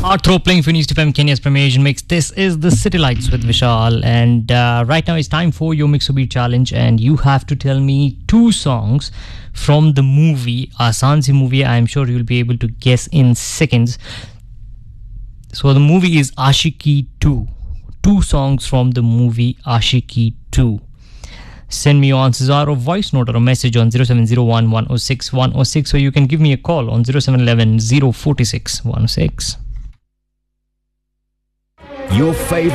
Art Throw playing for News FM Kenya's premier Asian mix. This is the City Lights with Vishal, and right now it's time for your Mix Beat challenge, and you have to tell me two songs from the movie Aasan Si movie. I'm sure you'll be able to guess in seconds. So the movie is Aashiqui 2. Two songs from the movie Aashiqui 2. Send me your answers or a voice note or a message on 0701 106 106, or you can give me a call on 0711 046 106. Your favorite